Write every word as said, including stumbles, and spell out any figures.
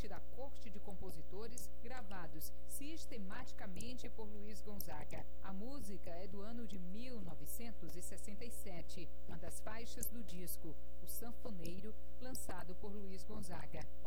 da corte de compositores gravados sistematicamente por Luiz Gonzaga. A música é do ano de mil novecentos e sessenta e sete, uma das faixas do disco O Sanfoneiro, lançado por Luiz Gonzaga.